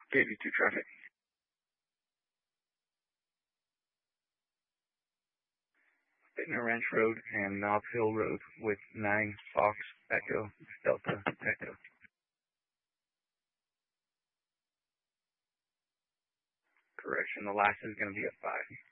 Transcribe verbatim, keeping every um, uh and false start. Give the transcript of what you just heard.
K D two traffic. Bittner Ranch Road and Nob Hill Road with nine Fox Echo Delta Echo. Correction, the last is going to be a five.